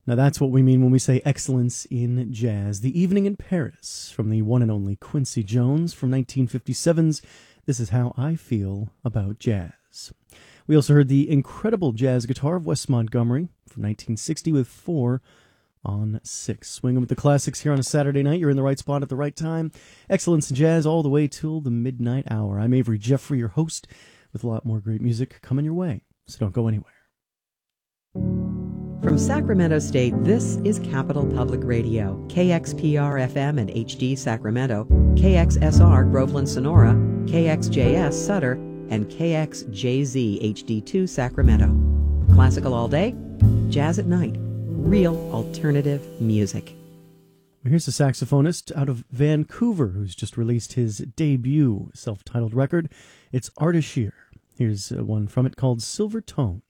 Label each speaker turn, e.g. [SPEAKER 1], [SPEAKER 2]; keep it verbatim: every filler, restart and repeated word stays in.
[SPEAKER 1] Now that's what we mean when we say excellence in jazz. The Evening in Paris from the one and only Quincy Jones from nineteen fifty-seven's This Is How I Feel About Jazz. We also heard the incredible jazz guitar of Wes Montgomery from nineteen sixty with Four on Six. Swinging with the classics here on a Saturday night. You're in the right spot at the right time. Excellence in jazz all the way till the midnight hour. I'm Avery Jeffrey, your host, with a lot more great music coming your way. So don't go anywhere.
[SPEAKER 2] From Sacramento State, this is Capital Public Radio, K X P R F M and H D Sacramento, K X S R Groveland Sonora, K X J S Sutter, and K X J Z H D two Sacramento. Classical all day, jazz at night, real alternative music.
[SPEAKER 1] Here's a saxophonist out of Vancouver who's just released his debut self-titled record. It's Ardeshir. Here's one from it called Silver Tone.